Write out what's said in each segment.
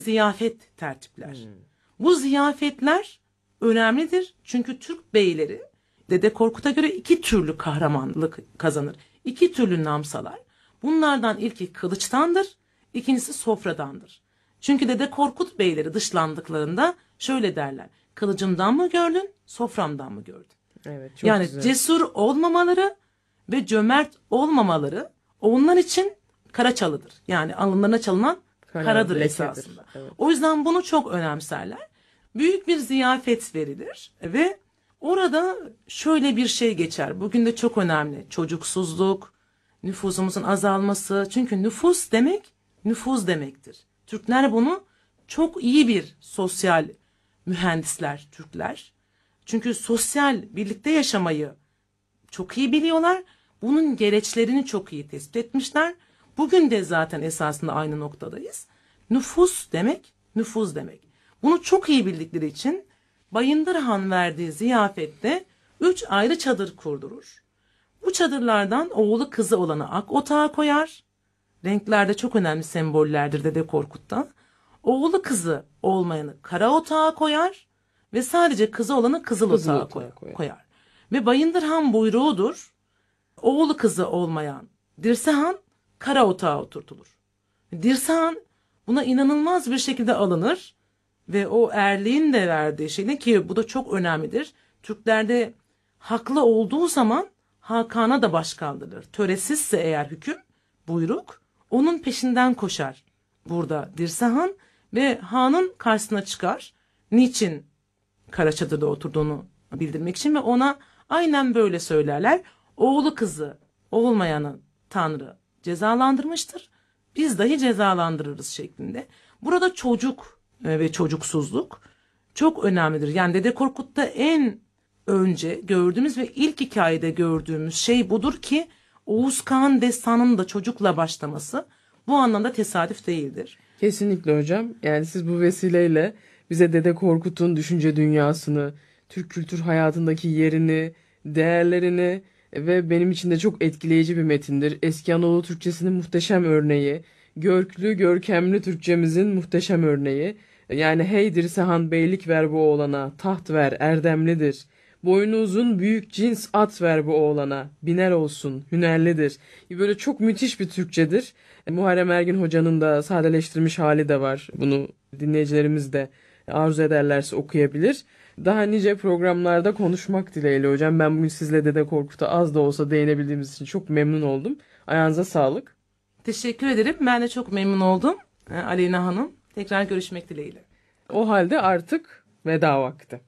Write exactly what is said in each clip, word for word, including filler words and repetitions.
ziyafet tertipler. Hmm. Bu ziyafetler önemlidir. Çünkü Türk beyleri Dede Korkut'a göre iki türlü kahramanlık kazanır. İki türlü nam salar. Bunlardan ilki kılıçtandır, ikincisi sofradandır. Çünkü Dede Korkut beyleri dışlandıklarında şöyle derler: kılıcımdan mı gördün, soframdan mı gördün? Evet, çok yani güzel. Cesur olmamaları ve cömert olmamaları onlar için Karaçalı'dır. Yani alınlarına çalınan Kara, karadır lekedir. esasında. Evet. O yüzden bunu çok önemserler. Büyük bir ziyafet verilir ve orada şöyle bir şey geçer. Bugün de çok önemli. Çocuksuzluk, nüfusumuzun azalması. Çünkü nüfus demek nüfuz demektir. Türkler bunu çok iyi bir sosyal mühendisler Türkler. Çünkü sosyal birlikte yaşamayı çok iyi biliyorlar. Bunun gereçlerini çok iyi tespit etmişler. Bugün de zaten esasında aynı noktadayız. Nüfus demek, nüfuz demek. Bunu çok iyi bildikleri için Bayındır Han verdiği ziyafette üç ayrı çadır kurdurur. Bu çadırlardan oğlu kızı olanı ak otağa koyar. Renklerde çok önemli sembollerdir Dede Korkut'ta. Oğlu kızı olmayanı kara otağa koyar ve sadece kızı olanı kızıl, kızıl otağa, otağa koyar. koyar. Ve Bayındır Han buyruğudur: oğlu kızı olmayan Dirsehan kara otağa oturtulur. Dirsehan buna inanılmaz bir şekilde alınır ve o erliğin de verdiği şeyle, ki bu da çok önemlidir. Türklerde haklı olduğu zaman Hakan'a da baş kaldırılır. Töresizse eğer hüküm, buyruk, onun peşinden koşar burada Dirsehan ve Han'ın karşısına çıkar. Niçin Karaçadır'da oturduğunu bildirmek için ve ona aynen böyle söylerler: oğlu kızı olmayanı Tanrı cezalandırmıştır, biz dahi cezalandırırız şeklinde. Burada çocuk ve çocuksuzluk çok önemlidir. Yani Dede Korkut'ta en önce gördüğümüz ve ilk hikayede gördüğümüz şey budur ki Oğuz Kağan destanının da çocukla başlaması bu anlamda tesadüf değildir. Kesinlikle hocam. Yani siz bu vesileyle bize Dede Korkut'un düşünce dünyasını, Türk kültür hayatındaki yerini, değerlerini ve benim için de çok etkileyici bir metindir. Eski Anadolu Türkçesinin muhteşem örneği, görklü, görkemli Türkçemizin muhteşem örneği. Yani hey Dirsehan beylik ver bu oğlana, taht ver erdemlidir. Boynu uzun büyük cins at ver bu oğlana, biner olsun, hünerlidir. Böyle çok müthiş bir Türkçedir. Muharrem Ergin Hoca'nın da sadeleştirmiş hali de var. Bunu dinleyicilerimiz de arzu ederlerse okuyabilir. Daha nice programlarda konuşmak dileğiyle hocam. Ben bugün sizle Dede Korkut'a az da olsa değinebildiğimiz için çok memnun oldum. Ayağınıza sağlık. Teşekkür ederim. Ben de çok memnun oldum Aleyna Hanım. Tekrar görüşmek dileğiyle. O halde artık veda vakti.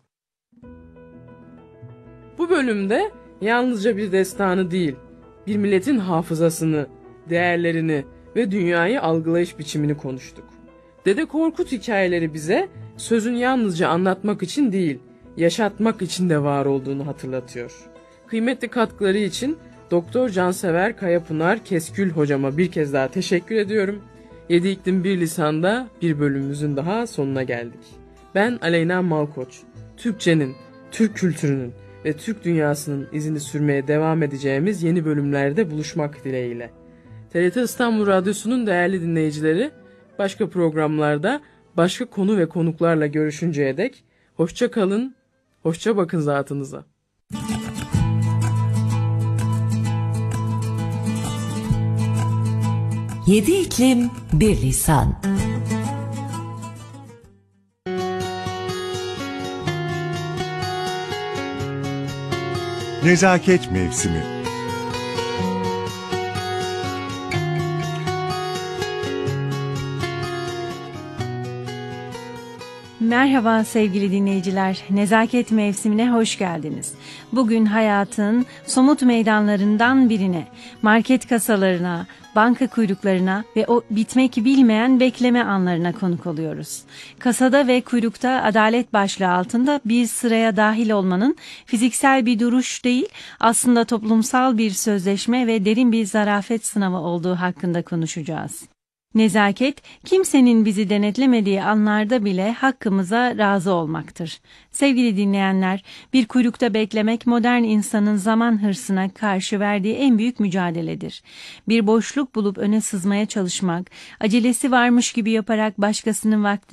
Bu bölümde yalnızca bir destanı değil, bir milletin hafızasını, değerlerini ve dünyayı algılayış biçimini konuştuk. Dede Korkut hikayeleri bize sözün yalnızca anlatmak için değil, yaşatmak için de var olduğunu hatırlatıyor. Kıymetli katkıları için Doktor Cansever Kayapınar Keskül hocama bir kez daha teşekkür ediyorum. Yedi İklim Bir Lisan'da bir bölümümüzün daha sonuna geldik. Ben Aleyna Malkoç. Türkçenin, Türk kültürünün ve Türk dünyasının izini sürmeye devam edeceğimiz yeni bölümlerde buluşmak dileğiyle. T R T İstanbul Radyosu'nun değerli dinleyicileri, başka programlarda başka konu ve konuklarla görüşünceye dek hoşça kalın, hoşça bakın zatınıza. Yedi iklim bir lisan. Nezaket mevsimi. Merhaba sevgili dinleyiciler, Nezaket mevsimine hoş geldiniz. Bugün hayatın somut meydanlarından birine, market kasalarına, banka kuyruklarına ve o bitmek bilmeyen bekleme anlarına konuk oluyoruz. Kasada ve kuyrukta adalet başlığı altında bir sıraya dahil olmanın fiziksel bir duruş değil, aslında toplumsal bir sözleşme ve derin bir zarafet sınavı olduğu hakkında konuşacağız. Nezaket, kimsenin bizi denetlemediği anlarda bile hakkımıza razı olmaktır. Sevgili dinleyenler, bir kuyrukta beklemek modern insanın zaman hırsına karşı verdiği en büyük mücadeledir. Bir boşluk bulup öne sızmaya çalışmak, acelesi varmış gibi yaparak başkasının vaktini